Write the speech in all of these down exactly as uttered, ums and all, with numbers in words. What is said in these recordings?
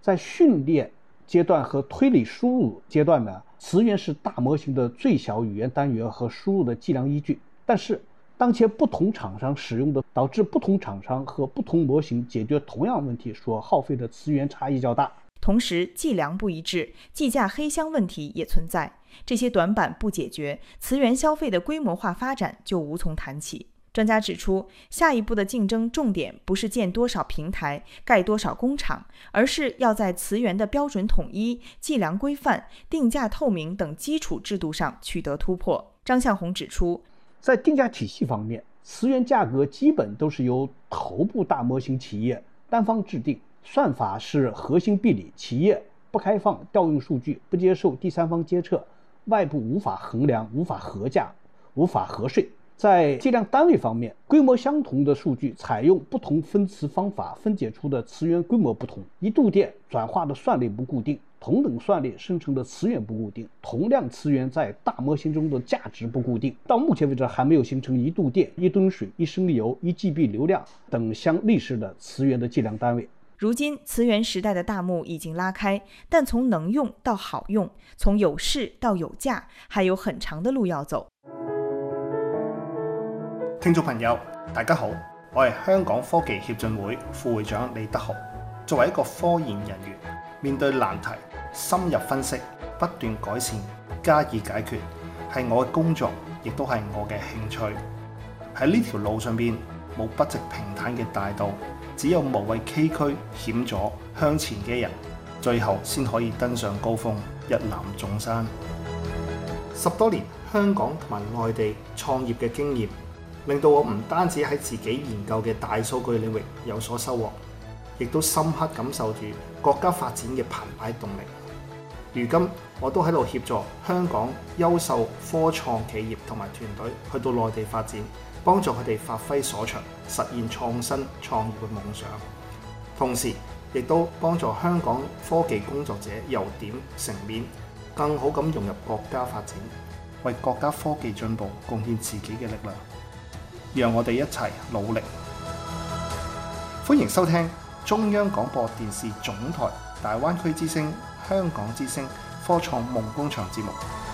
在训练阶段和推理输入阶段呢，词源是大模型的最小语言单元和输入的计量依据。但是当前不同厂商使用的，导致不同厂商和不同模型解决同样问题所耗费的词源差异较大。 同时计量不一致，计价黑箱问题也存在。这些短板不解决，词源消费的规模化发展就无从谈起。专家指出，下一步的竞争重点不是建多少平台、盖多少工厂，而是要在词源的标准统一、计量规范、定价透明等基础制度上取得突破。张向红指出， 在定价体系方面，词源价格基本都是由头部大模型企业单方制定，算法是核心壁垒，企业不开放调用数据，不接受第三方监测，外部无法衡量、无法核价、无法核税。在计量单位方面，规模相同的数据采用不同分词方法分解出的词源规模不同，一度电转化的算力不固定，同等算力生成的词源不固定，同量词源在大模型中的价值不固定。到目前为止还没有形成一度电、一吨水、一升油、一 G B 流量等相类似的词源的计量单位。 如今词源时代的大幕已经拉开，但从能用到好用，从有市到有价，还有很长的路要走。 聽眾朋友，大家好，我係香港科技協進會副會長李德豪。作為一個科研人員，面對難題，深入分析，不斷改善，加以解決，係我嘅工作，亦都係我嘅興趣。喺呢條路上邊，冇不直平坦嘅大道，只有無畏崎嶇險阻向前嘅人，最後先可以登上高峰，一覽眾山。十多年香港同埋內地創業嘅經驗，令到我唔單止喺自己研究嘅大數據領域有所收穫，亦都深刻感受住國家發展嘅澎湃動力。如今我都喺度協助香港優秀科創企業同埋團隊去到內地發展，幫助佢哋發揮所長，實現創新創業嘅夢想。同時亦都幫助香港科技工作者由點成面，更好咁融入國家發展，為國家科技進步貢獻自己嘅力量。讓我哋一齊努力。歡迎收聽中央廣播電視總台大灣區之聲、香港之聲科創夢工場節目，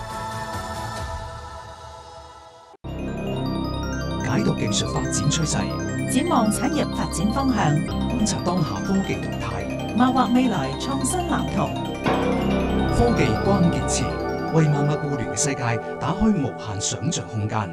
解讀技術發展趨勢， 展望產業發展方向， 觀察當下科技動態， 謀劃未來創新藍圖。 科技關鍵詞，為萬物互聯嘅世界打開無限想像空間。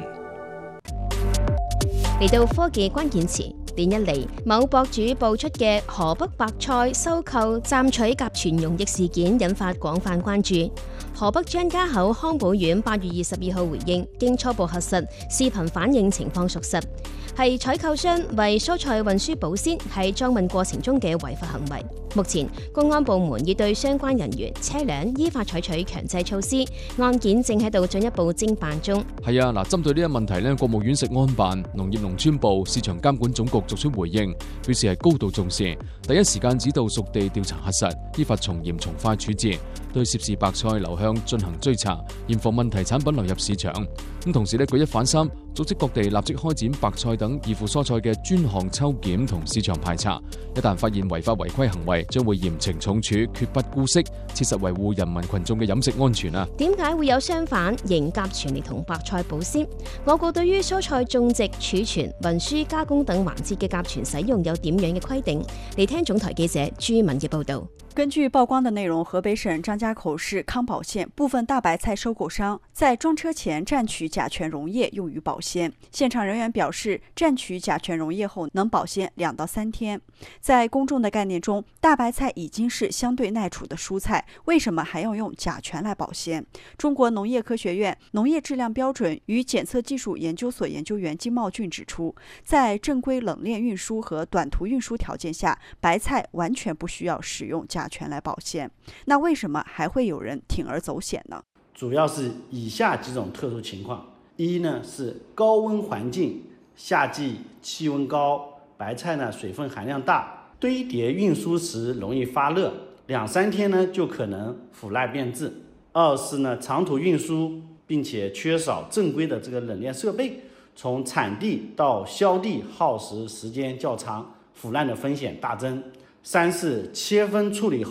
嚟到科技關鍵詞，連日嚟某博主爆出嘅河北白菜收購暫取甲醛溶液事件引發廣泛關注。河北張家口康寶苑八月二十二號回應，經初步核實，視頻反映情況屬實，係採購商為蔬菜運輸保鮮喺裝運過程中嘅違法行為。目前公安部門已對相關人員、車輛依法採取強制措施，案件正喺度進一步偵辦中。 係啊，嗱，針對呢一問題咧，國務院食安辦、農業農村部、市場監管總局作出回應，表示係高度重視，第一時間指導屬地調查核實，依法從嚴從快處置，對涉事白菜流向進行追查，嚴防問題產品流入市場。咁同時咧，舉一反三，組織各地立即開展白菜等易腐蔬菜嘅專項抽檢同市場排查，一旦發現違法違規行為，將會嚴懲重處，決不姑息，切實維護人民群眾嘅飲食安全啊！ 點解會有相反刑甲醛嚟同白菜保鮮？我國對於蔬菜種植、儲存、運輸、加工等環節嘅甲醛使用有點樣嘅規定？嚟聽總台記者朱敏嘅報導。 根據曝光的內容，河北省張家口市康寶縣部分大白菜收購商在裝車前蘸取甲醛溶液用於保鮮。現場人員表示，蘸取甲醛溶液後能保鮮兩到三天。在公眾的概念中，大白菜已經是相對耐儲的蔬菜，為什麼還要用甲醛來保鮮？中國農業科學院農業質量標準與檢測技術研究所研究員金茂俊指出，在正規冷鏈運輸和短途運輸條件下，白菜完全不需要使用甲醛來保鮮。那為什麼還會有人鋌而走險呢？ 主要是以下幾種特殊情況：一呢是高溫環境，夏季氣溫高，白菜呢水分含量大，堆疊運輸時容易發熱，兩三天呢就可能腐爛變質。二是呢長途運輸，並且缺少正規的這個冷鏈設備，從產地到銷地耗時時間較長，腐爛的風險大增。三是切分處理後